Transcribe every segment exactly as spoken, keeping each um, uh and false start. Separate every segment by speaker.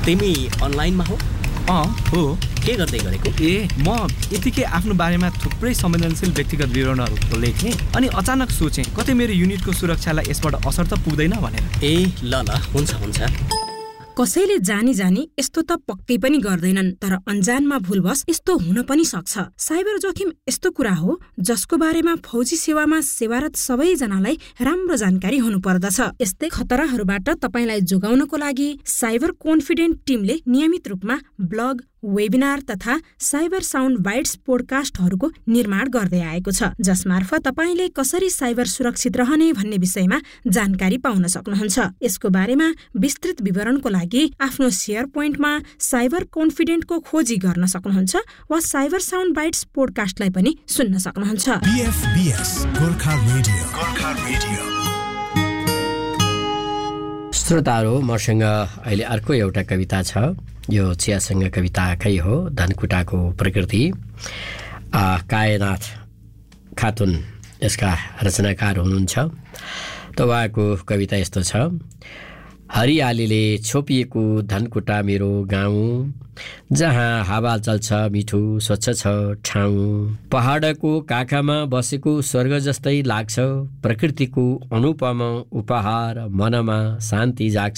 Speaker 1: तिमी अनलाइनमा हौ?
Speaker 2: अँ हो।
Speaker 1: के गर्दै गरेको?
Speaker 2: ए म यतिकै आफ्नो बारेमा थुप्रै संवेदनशील व्यक्तिगत विवरणहरू लेखेँ अनि अचानक सोचेँ कतै मेरो युनिटको सुरक्षालाई यसबाट असर त पुग्दैन भनेर।
Speaker 1: ए ल ल हुन्छ हुन्छ।
Speaker 3: कसैले जानी जानी यस्तो त पक्कै पनि गर्दैनन्, तर अन्जानमा भुलवश यस्तो हुन पनि सक्छ। साइबर जोखिम यस्तो कुरा हो जसको बारेमा फौजी सेवामा सेवारत सबैजनालाई राम्रो जानकारी हुनुपर्दछ। यस्तै खतराहरूबाट तपाईलाई जोगाउनको लागि साइबर कन्फिडेन्ट टिमले नियमित रूपमा ब्लग, वेबिनार तथा साइबर साउन्ड बाइट्स पोडकास्टहरूको निर्माण गर्दै आएको छ, जसमार्फत तपाईले कसरी साइबर सुरक्षित रहने भन्ने विषयमा जानकारी पाउन सक्नुहुन्छ। यसको बारेमा विस्तृत विवरणको लागि आफ्नो शेयर पोइन्टमा साइबर कन्फिडेन्टको खोजी गर्न सक्नुहुन्छ वा साइबर साउन्ड बाइट्स पोडकास्टलाई पनि सुन्न सक्नुहुन्छ।
Speaker 4: बीएफबीएस गोर्खा रेडियो, गोर्खा रेडियो।
Speaker 5: श्रोताहरू, मसँग अहिले अर्को एउटा कविता छ। यो चियासँग कविताकै हो, धनकुटाको प्रकृति। कायनाथ खातुन यसका रचनाकार हुनुहुन्छ। त उहाँको कविता यस्तो छ। हरियालीले छोपिएको धनकुटा मेरो गाउँ, जहाँ हावा चल्छ मिठो स्वच्छ छ ठाउँ। पहाडको काखमा बसेको स्वर्ग जस्तै लाग्छ, प्रकृतिको अनुपम उपहार मनमा शान्ति जाग्छ।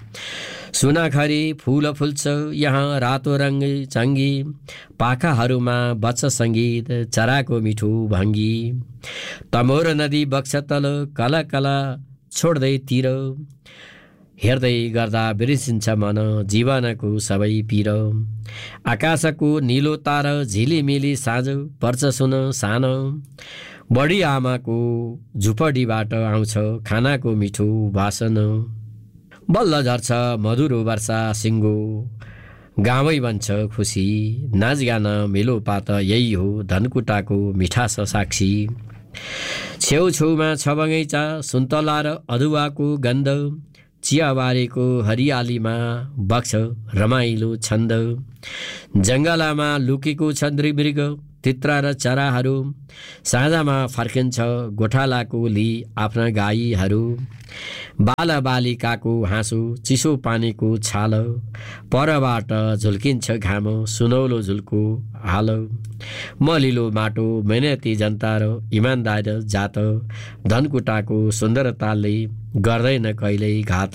Speaker 5: सुनाखरी फूल फुल्छ यहाँ रातो रङ्ग चङ्गी, पाखाहरूमा बच्छ सङ्गीत चराको मिठो भङ्गी। तमोर नदी बग्छ तल कला कला छोड्दै तिर, हेर्दै गर्दा बिर्सिन्छ मन जीवनको सबै पीर। आकाशको निलो तार झिलिमिली साँझ पर्छ सुन सानो, बढी आमाको झुपडीबाट आउँछ खानाको मिठो वासन। बल्ल झर्छ मधुरो वर्षा सिङ्गो, गाउँै बन्छ खुसी। नाचगान मेलोपात यही हो धनकुटाको मिठास साक्षी। छेउछेउमा छ बगैँचा सुन्तला र अदुवाको गन्ध, चियाबारीको हरियालीमा बग्छ रमाइलो छन्द। जङ्गलमा लुकेको छ नृमृग तित्रा र चराहरू, साँझमा फर्किन्छ गोठालाको ली आफ्ना गाईहरू। बालबालिकाको हाँसो चिसो पानीको छाल, परबाट झुल्किन्छ घाम सुनौलो झुल्को हाल। मलिलो माटो मेहनती जनता र इमान्दार जात, धनकुटाको सुन्दरताले गर्दैन कहिल्यै घात।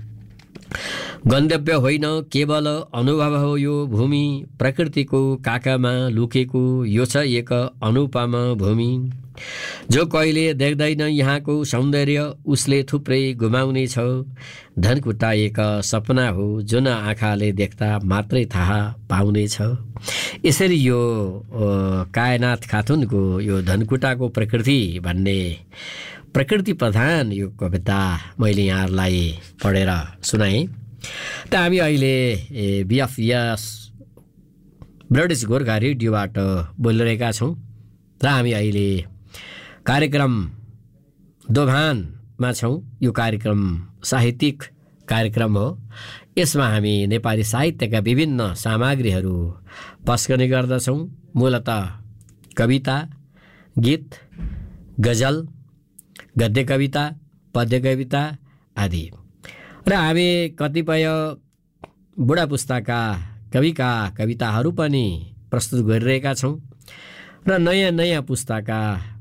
Speaker 5: गन्तव्य होइन केवल अनुभव हो यो भूमि, प्रकृतिको काखमा लुकेको यो छ एक अनुपम भूमि। जो कहिले देख्दैन यहाँको सौन्दर्य उसले थुप्रै गुमाउने छ, धनकुटा एक सपना हो जुन आँखाले देख्दा मात्रै थाहा पाउने छ। यसरी यो कायनाथ खातुनको यो धनकुटाको प्रकृति भन्ने प्रकृति प्रधान यो कविता मैले यहाँहरूलाई पढेर सुनाएँ। त हामी अहिले बीएफबीएस ब्रिटिस गोर्खा रेडियोबाट बोलिरहेका छौँ र हामी अहिले कार्यक्रम दोभानमा छौँ। यो कार्यक्रम साहित्यिक कार्यक्रम हो। यसमा हामी नेपाली साहित्यका विभिन्न सामग्रीहरू पस्कने गर्दछौँ। मूलतः कविता, गीत, गजल, गद्य कविता, पद्य कविता आदि। र हामी कतिपय बुढा पुस्ताका कविका कविताहरू पनि प्रस्तुत गरिरहेका छौँ र नयाँ नयाँ पुस्ताका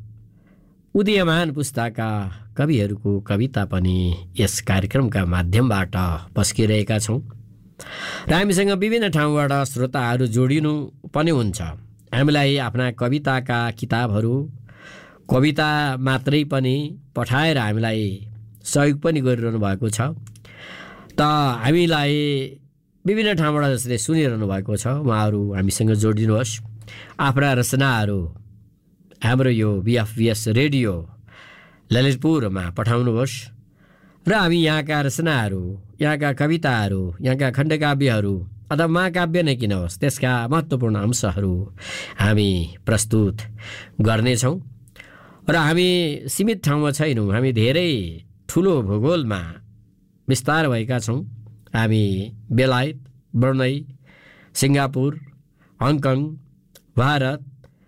Speaker 5: उदीयमान पुस्ताका कविहरूको कविता पनि यस कार्यक्रमका माध्यमबाट पस्किरहेका छौँ र हामीसँग विभिन्न ठाउँबाट श्रोताहरू जोडिनु पनि हुन्छ। हामीलाई आफ्ना कविताका किताबहरू, कविता मात्रै पनि पठाएर हामीलाई सहयोग पनि गरिरहनु भएको छ। त हामीलाई विभिन्न ठाउँबाट जसले सुनिरहनु भएको छ उहाँहरू हामीसँग जोडिनुहोस्। आफ्ना रचनाहरू हाम्रो यो बीएफबीएस रेडियो ललितपुरमा पठाउनुहोस् र हामी यहाँका रचनाहरू, यहाँका कविताहरू, यहाँका खण्डकाव्यहरू अथवा महाकाव्य नै किन होस् त्यसका महत्त्वपूर्ण अंशहरू हामी प्रस्तुत गर्नेछौँ। र हामी सीमित ठाउँमा छैनौँ, हामी धेरै ठुलो भूगोलमा विस्तार भएका छौँ। हामी बेलायत, Brunei, Singapore, Hong Kong, Bharat,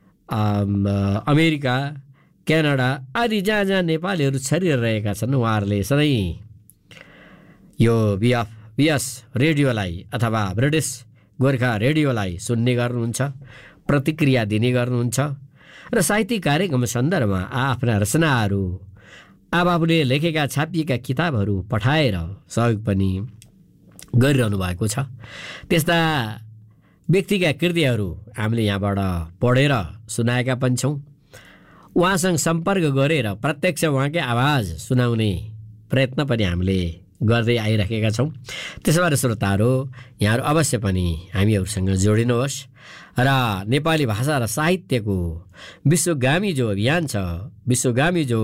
Speaker 5: America, Canada आदि जहाँ जहाँ नेपालीहरू छरिरहेका छन् उहाँहरूले सधैँ यो बीएफ यस रेडियोलाई अथवा ब्रिटिस गोर्खा रेडियोलाई सुन्ने गर्नुहुन्छ, प्रतिक्रिया दिने गर्नुहुन्छ र साहित्यिक कार्यक्रम सन्दर्भमा आफ्ना रचनाहरू आफूले लेखेका छापिएका किताबहरू पठाएर सहयोग पनि गरिरहनु भएको छ। त्यस्ता व्यक्तिका कृतिहरू हामीले यहाँबाट पढेर सुनाएका पनि छौँ। उहाँसँग सम्पर्क गरेर प्रत्यक्ष उहाँकै आवाज सुनाउने प्रयत्न पनि हामीले गर्दै आइरहेका छौँ। त्यसो भएर श्रोताहरू, यहाँहरू अवश्य पनि हामीहरूसँग जोडिनुहोस् र नेपाली भाषा र साहित्यको विश्वगामी जो अभियान छ, विश्वगामी जो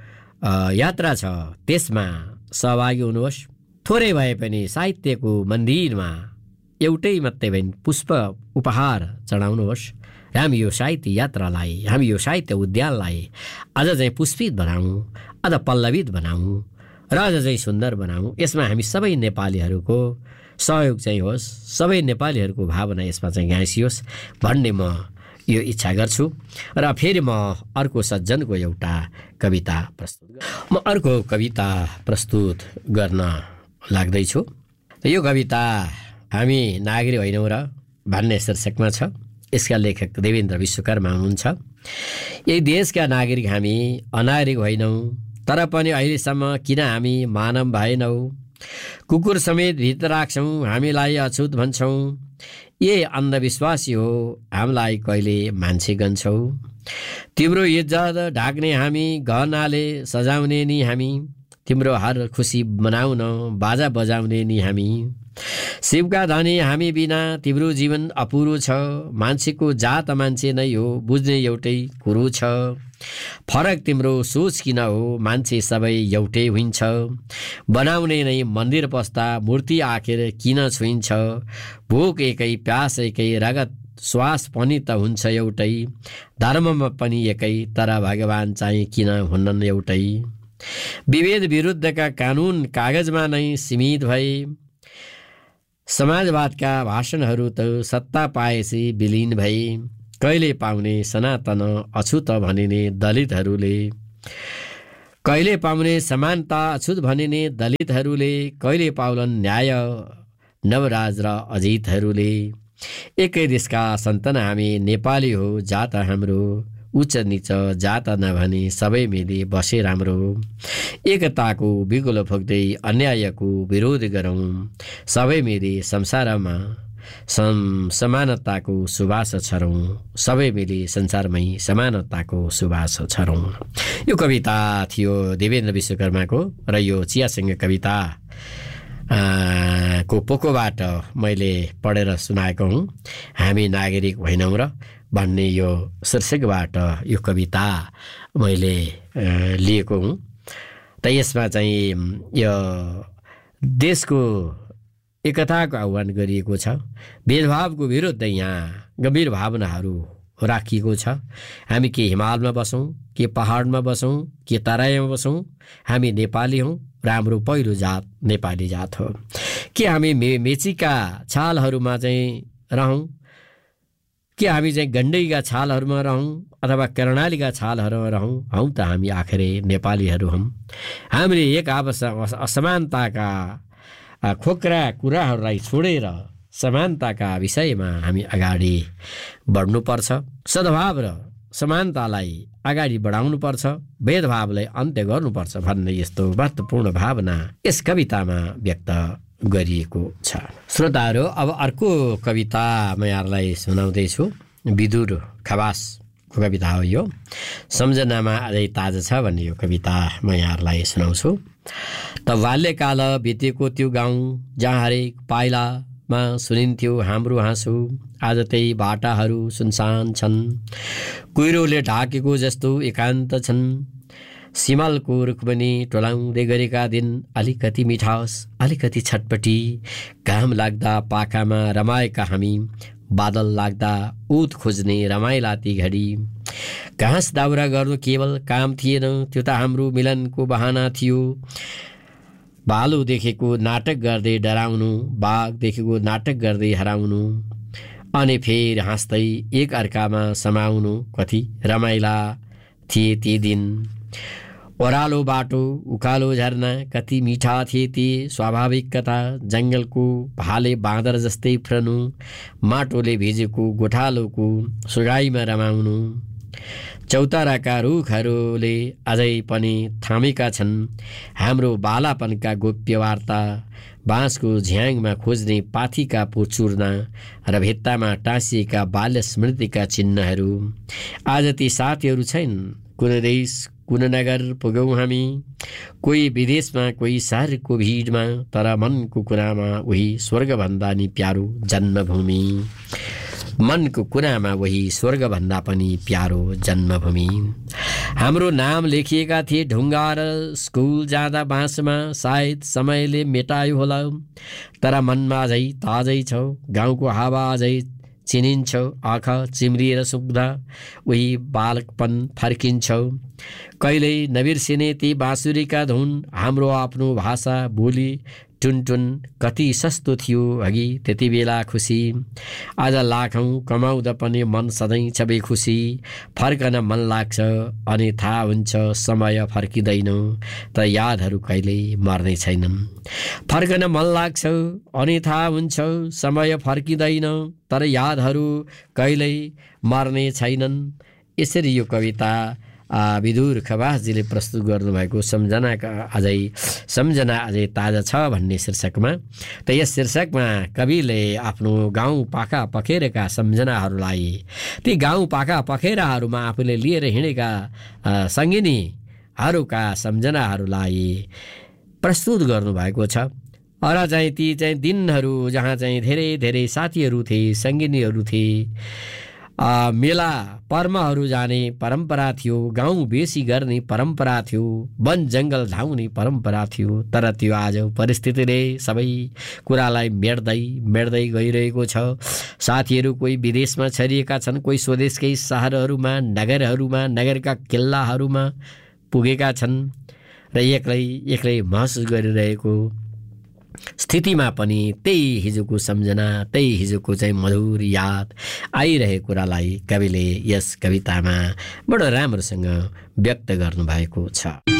Speaker 5: यात्रा छ, त्यसमा सहभागी हुनुहोस्। थोरै भए पनि साहित्यको मन्दिरमा एउटै मात्रै भए पुष्प उपहार चढाउनुहोस्। हामी यो साहित्य यात्रालाई, हामी यो साहित्य उद्यानलाई अझ चाहिँ पुष्पित बनाऊँ, अझ पल्लवित बनाऊँ र अझ चाहिँ सुन्दर बनाऊँ। यसमा हामी सबै नेपालीहरूको सहयोग चाहिँ होस्, सबै नेपालीहरूको भावना यसमा चाहिँ गाँसियोस् भन्ने म यो इच्छा गर्छु। र फेरि म अर्को सज्जनको एउटा कविता प्रस्तुत म अर्को कविता प्रस्तुत गर्न लाग्दैछु। यो कविता हामी नागरिक होइनौँ र भन्ने शीर्षकमा छ। यसका लेखक देवेन्द्र विश्वकर्मा हुनुहुन्छ। यही देशका नागरिक हामी अनागरिक होइनौँ, तर पनि अहिलेसम्म किन हामी मानव भएनौँ? कुकुर समेत भित्र राख्छौँ, हामीलाई अछुत भन्छौँ। यही अन्धविश्वासी हो, हामीलाई कहिले मान्छे गन्छौ। तिम्रो इज्जत ढाक्ने हामी, गहनाले सजाउने नि हामी, तिम्रो हर खुसी मनाउन बाजा बजाउने नि हामी। शिवका धनी हामी बिना तिम्रो जीवन अपुरो छ। मान्छेको जात मान्छे नै हो, बुझ्ने एउटै कुरो छ। फरक तिम्रो सोच किन हो, मान्छे सबै एउटै हुन्छ। बनाउने नै मन्दिर पस्दा मूर्ति आखिर किन छुइन्छ? भोक एकै, प्यास एकै, रगत श्वास पनि त हुन्छ एउटै। धर्ममा पनि एकै, तर भगवान चाहिँ किन हुनन् एउटै? विभेद विरुद्धका कानुन कागजमा नै सीमित भए। समाजवादका भाषणहरू त सत्ता पाएपछि विलिन भए। कहिले पाउने सनातन अछुत भनिने दलितहरूले, कहिले पाउने समानता अछुत भनिने दलितहरूले, कहिले पाउलन् न्याय नवराज र अजितहरूले। एकै देशका सन्तान हामी, नेपाली हो जात हाम्रो। उच्च निच जात नभनी सबै मिली बसे राम्रो। एकताको बिगुलो फुक्दै अन्यायको विरोध गरौँ। सबै मिली संसारमा सम समानताको सुवास छरौँ। सबै मिली संसारमै समानताको सुवास छरौँ। यो कविता थियो देवेन्द्र विश्वकर्माको र यो चियासँग कविता को पोकोबाट मैले पढेर सुनाएको हुँ। हामी नागरिक होइनौँ र भन्ने यो शीर्षकबाट यो कविता मैले लिएको हुँ। त यसमा चाहिँ यो देशको एकताको आह्वान गरिएको छ। भेदभावको विरुद्ध यहाँ गम्भीर भावनाहरू राखिएको छ। हामी के हिमालमा बसौँ, के पहाडमा बसौँ, के तराईमा बसौँ, हामी नेपाली हौँ र हाम्रो पहिलो जात नेपाली जात हो। के हामी मे मेचीका छालहरूमा चाहिँ रहौँ, के हामी चाहिँ गण्डकीका छालहरूमा रहौँ अथवा कर्णालीका छालहरूमा रहौँ, हौँ त हामी आखिरै नेपालीहरू हौँ। हामीले एक आपस असमानताका खोक्रा कुराहरूलाई छोडेर समानताका विषयमा हामी अगाडि बढ्नुपर्छ। सद्भाव र समानतालाई अगाडि बढाउनुपर्छ, भेदभावलाई अन्त्य गर्नुपर्छ भन्ने यस्तो महत्त्वपूर्ण भावना यस कवितामा व्यक्त गरिएको छ। श्रोताहरू, अब अर्को कविता म यहाँलाई सुनाउँदैछु। विदुर खवासको कविता हो यो। सम्झनामा अझै ताजा छ भन्ने यो कविता म यहाँहरूलाई सुनाउँछु। त बाल्यकाल बितेको त्यो गाउँ जहाँ हरेक पाइलामा सुनिन्थ्यो हाम्रो हाँसो, आज त्यही बाटाहरू सुनसान छन्। कुहिरोले ढाकेको जस्तो एकान्त छन्। सिमलको रुखबनी टोलाउँदै गरेका दिन अलिकति मिठास, अलिकति छटपटी। घाम लाग्दा पाखामा रमाएका हामी, बादल लाग्दा उत खोज्ने रमाइला ती घडी। घाँस दाउरा गर्नु केवल काम थिएन, त्यो त हाम्रो मिलनको बहाना थियो। भालु देखेको नाटक गर्दै डराउनु, बाघ देखेको नाटक गर्दै हराउनु, अनि फेरि हाँस्दै एक अर्कामा समाउनु, कति रमाइला थिए ती दिन। ओह्रालो बाटो उकालो झरना कति मिठा थिए ती स्वाभाविक कथा जङ्गलको भाले बाँदर जस्तै फ्रनु माटोले भिजेको गोठालोको सुगाईमा रमाउनु चौताराका रुखहरूले अझै पनि थामेका छन् हाम्रो बालापनका गोप्य वार्ता बाँसको झ्याङमा खोज्ने पाथीका पोचुर्ना र भित्तामा टाँसिएका बाल्य स्मृतिका चिन्हहरू आज ती साथीहरू छैन् कुन देश कुन नगर पुगौँ हामी कोही विदेशमा कोही शहरको भिडमा तर मनको कुरामा उही स्वर्गभन्दा नि प्यारो जन्मभूमि मनको कुरामा वही स्वर्गभन्दा पनि प्यारो जन्मभूमि हाम्रो नाम लेखिएका थिए ढुङ्गा र स्कुल जाँदा बाँसमा सायद समयले मेटायो होला तर मनमा अझै ताजै छ गाउँको हावा अझै चिनिन्छ आँखा चिम्रिएर सुक्दा उही बालकपन फर्किन्छ कहिल्यै नबिर्सिने ती बाँसुरीका धुन हाम्रो आफ्नो भाषा बोली टुनटुन कति सस्तो थियो अघि त्यति बेला खुसी आज लाखौँ कमाउँदा पनि मन सधैँ छ बेखुसी फर्कन मन लाग्छ अनि थाहा हुन्छ समय फर्किँदैन त यादहरू कहिल्यै मर्ने छैनन् फर्कन मन लाग्छ अनि थाहा हुन्छ समय फर्किँदैन तर यादहरू कहिल्यै मर्ने छैनन्। यसरी यो कविता विदुर खवासजीले प्रस्तुत गर्नुभएको सम्झनाका अझै सम्झना अझै ताजा छ भन्ने शीर्षकमा। त यस शीर्षकमा कविले आफ्नो गाउँ पाखा पखेराका सम्झनाहरूलाई ती गाउँ पाखा पखेराहरूमा आफूले लिएर हिँडेका सङ्गिनीहरूका सम्झनाहरूलाई प्रस्तुत गर्नुभएको छ। र चाहिँ ती चाहिँ दिनहरू जहाँ चाहिँ धेरै धेरै साथीहरू थिए सङ्गिनीहरू थिए मेला पर्वहरू जाने परम्परा थियो गाउँ बेसी गर्ने परम्परा थियो वन जङ्गल धाउने परम्परा थियो तर त्यो आज परिस्थितिले सबै कुरालाई मेट्दै मेट्दै गइरहेको छ। साथीहरू कोही विदेशमा छरिएका छन् कोही स्वदेशकै सहरहरूमा नगरहरूमा नगरका किल्लाहरूमा पुगेका छन् र एक्लै एक्लै महसुस गरिरहेको स्थितिमा पनि त्यही हिजोको सम्झना त्यही हिजोको चाहिँ मधुर याद आइरहेको कुरालाई कविले यस कवितामा बडो राम्रोसँग व्यक्त गर्नुभएको छ।